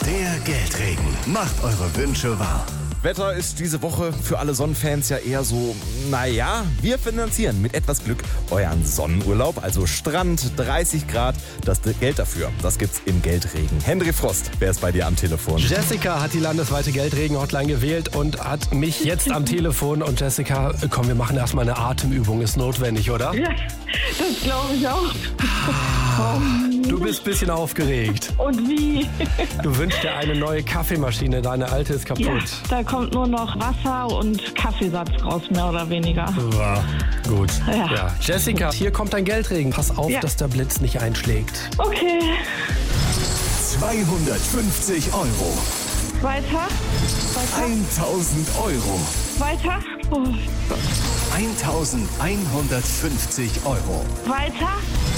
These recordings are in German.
Der Geldregen macht eure Wünsche wahr. Wetter ist diese Woche für alle Sonnenfans ja eher so, naja, wir finanzieren mit etwas Glück euren Sonnenurlaub, also Strand, 30 Grad, das Geld dafür, das gibt's im Geldregen. Henry Frost, wer ist bei dir am Telefon? Jessica hat die landesweite Geldregen-Hotline gewählt und hat mich jetzt am Telefon. Und Jessica, komm, wir machen erstmal eine Atemübung, ist notwendig, oder? Ja, das glaube ich auch. Du bist ein bisschen aufgeregt. Und wie? Du wünschst dir eine neue Kaffeemaschine, deine alte ist kaputt. Ja, da kommt nur noch Wasser und Kaffeesatz raus, mehr oder weniger. Ja, gut. Ja. Jessica, hier kommt dein Geldregen. Pass auf, Ja. dass der Blitz nicht einschlägt. Okay. 250 Euro. Weiter. 1000 Euro. Weiter. Oh. 1150 Euro. Weiter.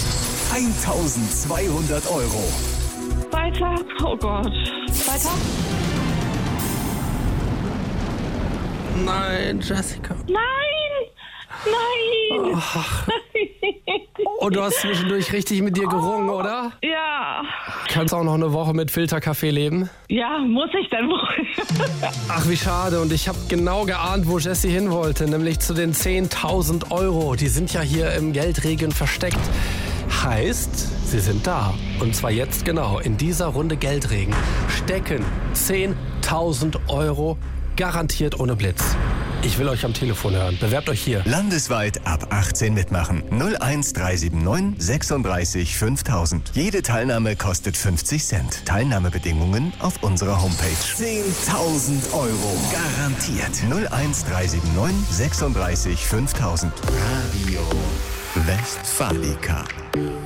1200 Euro. Weiter. Oh Gott. Weiter. Nein, Jessica. Nein. Und du hast zwischendurch richtig mit dir gerungen, oder? Ja. Kannst auch noch eine Woche mit Filterkaffee leben? Ja, muss ich denn wohl? Ach, wie schade. Und ich habe genau geahnt, wo Jessie hin wollte, nämlich zu den 10.000 Euro. Die sind ja hier im Geldregen versteckt. Heißt, sie sind da. Und zwar jetzt genau, in dieser Runde Geldregen stecken 10.000 Euro garantiert ohne Blitz. Ich will euch am Telefon hören. Bewerbt euch hier. Landesweit ab 18 mitmachen. 01379 36 5000. Jede Teilnahme kostet 50 Cent. Teilnahmebedingungen auf unserer Homepage. 10.000 Euro. Garantiert. 01379 36 5000. Radio Westfalica.